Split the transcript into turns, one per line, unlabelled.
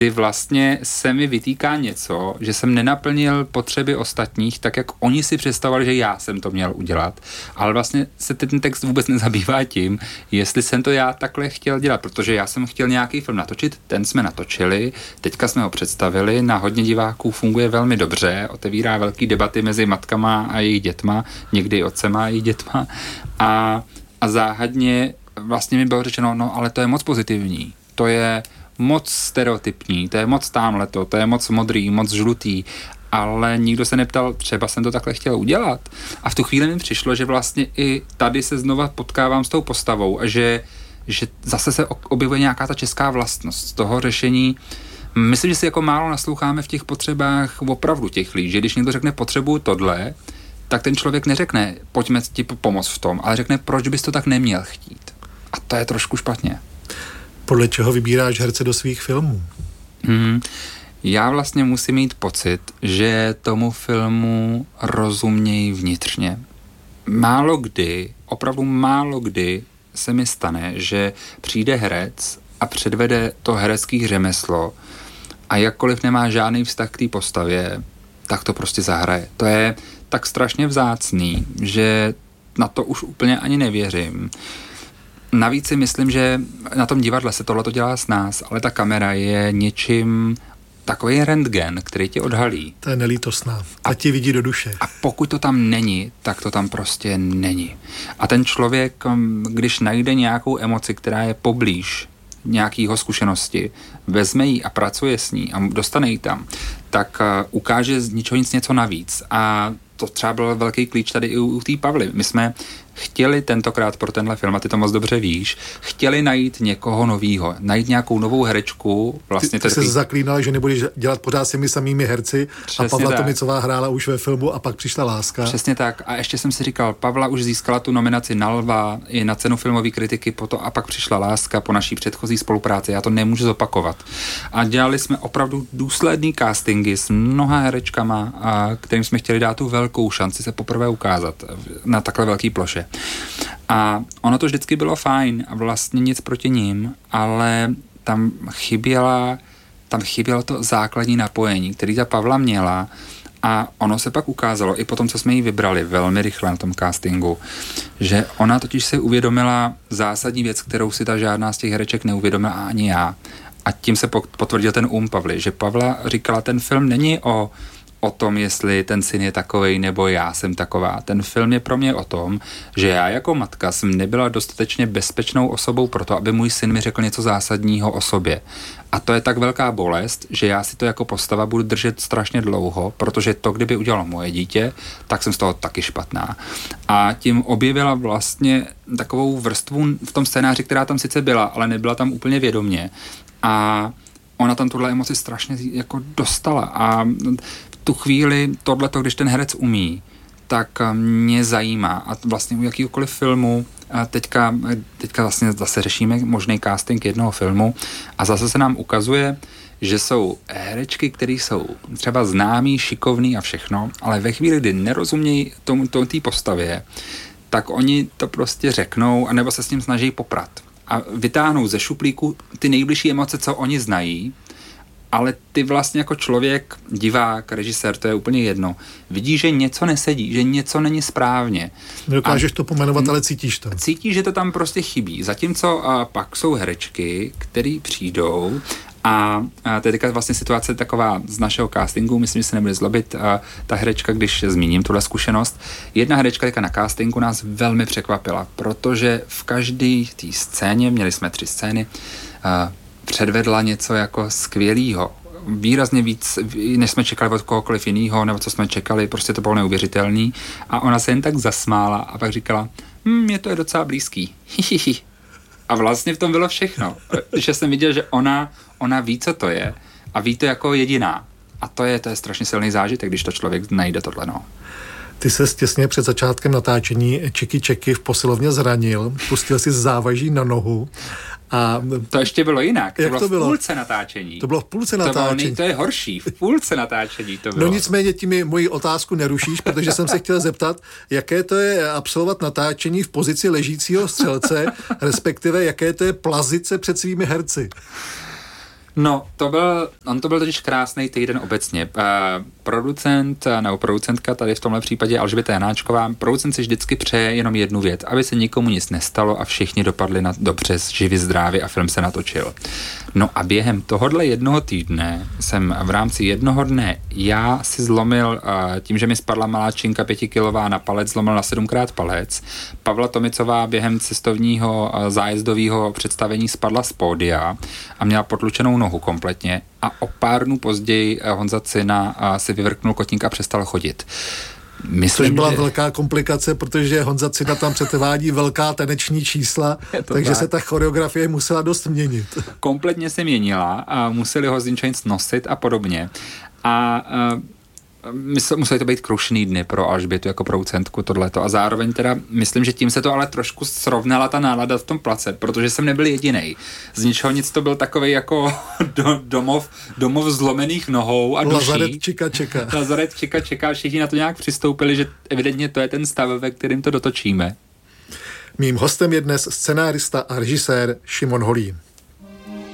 kdy vlastně se mi vytýká něco, že jsem nenaplnil potřeby ostatních, tak jak oni si představovali, že já jsem to měl udělat, ale vlastně se ten text vůbec nezabývá tím, jestli jsem to já takhle chtěl dělat, protože já jsem chtěl nějaký film natočit, ten jsme natočili, teďka jsme ho představili, na hodně diváků funguje velmi dobře, otevírá velký debaty mezi matkama a jejich dětma, někdy otcema a jejich dětma a záhadně vlastně mi bylo řečeno, no ale to je moc pozitivní, to je moc stereotypní, to je moc támhleto, to je moc modrý, moc žlutý, ale nikdo se neptal, třeba jsem to takhle chtěl udělat. A v tu chvíli mi přišlo, že vlastně i tady se znova potkávám s tou postavou a že zase se objevuje nějaká ta česká vlastnost toho řešení. Myslím, že si jako málo nasloucháme v těch potřebách opravdu těch lidí, že když někdo řekne potřebuju tohle, tak ten člověk neřekne pojďme ti pomoct v tom, ale řekne proč bys to tak neměl chtít. A to je trošku špatně.
Podle čeho vybíráš herce do svých filmů?
Já vlastně musím mít pocit, že tomu filmu rozumějí vnitřně. Málo kdy, opravdu málo kdy se mi stane, že přijde herec a předvede to herecký řemeslo a jakkoliv nemá žádný vztah k té postavě, tak to prostě zahraje. To je tak strašně vzácný, že na to už úplně ani nevěřím. Navíc si myslím, že na tom divadle se tohle to dělá s nás, ale ta kamera je něčím takový rentgen, který tě odhalí.
To je nelítostná. A ti vidí do duše.
A pokud to tam není, tak to tam prostě není. A ten člověk, když najde nějakou emoci, která je poblíž nějakýho zkušenosti, vezme ji a pracuje s ní a dostane ji tam, tak ukáže z ničeho nic něco navíc. A to třeba byl velký klíč tady i u té Pavly. My jsme chtěli tentokrát pro tenhle film, a ty to moc dobře víš, chtěli najít někoho novýho, najít nějakou novou herečku. Vlastně
ty se zaklínala, že nebudeš dělat pořád s těmi samými herci. Přesně a Pavla Tomicová hrála už ve filmu a pak přišla Láska.
Přesně tak. A ještě jsem si říkal, Pavla už získala tu nominaci na Lva i na cenu filmové kritiky a pak přišla Láska po naší předchozí spolupráci. Já to nemůžu zopakovat. A dělali jsme opravdu důsledný castingy s mnoha herečkama, kterým jsme chtěli dát tu velkou šanci se poprvé ukázat na takhle velký ploše. A ono to vždycky bylo fajn a vlastně nic proti ním, ale tam chybělo to základní napojení, který ta Pavla měla a ono se pak ukázalo, i po tom, co jsme ji vybrali velmi rychle na tom castingu, že ona totiž si uvědomila zásadní věc, kterou si ta žádná z těch hereček neuvědomila a ani já. A tím se potvrdil ten Pavly, že Pavla říkala, ten film není o tom, jestli ten syn je takovej nebo já jsem taková. Ten film je pro mě o tom, že já jako matka jsem nebyla dostatečně bezpečnou osobou pro to, aby můj syn mi řekl něco zásadního o sobě. A to je tak velká bolest, že já si to jako postava budu držet strašně dlouho, protože to, kdyby udělalo moje dítě, tak jsem z toho taky špatná. A tím objevila vlastně takovou vrstvu v tom scénáři, která tam sice byla, ale nebyla tam úplně vědomě. A ona tam tuhle emoci strašně jako dostala a tu chvíli tohleto, když ten herec umí, tak mě zajímá a vlastně u jakýkoliv filmu a teďka vlastně zase řešíme možný casting jednoho filmu a zase se nám ukazuje, že jsou herečky, které jsou třeba známý, šikovný a všechno, ale ve chvíli, kdy nerozumějí té postavě, tak oni to prostě řeknou anebo se s ním snaží poprat a vytáhnou ze šuplíku ty nejbližší emoce, co oni znají, ale ty vlastně jako člověk, divák, režisér, to je úplně jedno, vidí, že něco nesedí, že něco není správně.
Nedokážeš to pomenovat, ale cítíš to.
Cítíš, že to tam prostě chybí. Zatímco pak jsou herečky, které přijdou a to je teďka vlastně situace taková z našeho castingu, myslím, že se nebude zlobit ta herečka, když zmíním tuhle zkušenost. Jedna herečka teďka na castingu nás velmi překvapila, protože v každé té scéně, měli jsme 3 scény, předvedla něco jako skvělýho. Výrazně víc, než jsme čekali od kohokoliv jinýho, nebo co jsme čekali, prostě to bylo neuvěřitelný. A ona se jen tak zasmála a pak říkala, je to docela blízký. A vlastně v tom bylo všechno. Že jsem viděl, že ona ví, co to je a ví to jako jediná. A to je strašně silný zážitek, když to člověk najde tohle, no.
Ty se těsně před začátkem natáčení Čeky v posilovně zranil, pustil si závaží na nohu. A
to ještě bylo jinak.
Jak to bylo?
V půlce natáčení.
To bylo v půlce natáčení.
To je horší. V půlce natáčení to bylo.
No nicméně tím mi moji otázku nerušíš, protože jsem se chtěl zeptat, jaké to je absolvovat natáčení v pozici ležícího střelce, respektive jaké to je plazit se před svými herci.
No, on to byl totiž krásný týden obecně. Producent nebo producentka tady v tomhle případě Alžběta Janáčková, producent si vždycky přeje jenom jednu věc, aby se nikomu nic nestalo a všichni dopadli dobře, živi, zdraví a film se natočil. No a během tohohle jednoho týdne jsem v rámci jednoho dne já si zlomil, tím, že mi spadla malá činka 5kilová na palec, zlomil na 7krát palec. Pavla Tomicová během cestovního zájezdového představení spadla z pódia a měla potlučenou nohu kompletně a o pár dnů později Honza Cina si vyvrknul kotník a přestal chodit.
Což byla velká komplikace, protože Honza Cina tam předvádí velká taneční čísla, takže se ta choreografie musela dost měnit.
Kompletně se měnila a museli ho Zinčajc nosit a podobně. A museli to být krušný dny pro Alžbětu jako producentku tohleto a zároveň teda myslím, že tím se to ale trošku srovnala ta nálada v tom place, protože jsem nebyl jedinej. Z ničeho nic to byl takovej jako domov zlomených nohou a duší.
Lazaret
čeká, všichni na to nějak přistoupili, že evidentně to je ten stav, ve kterým to dotočíme.
Mým hostem je dnes scenárista a režisér Šimon Holý.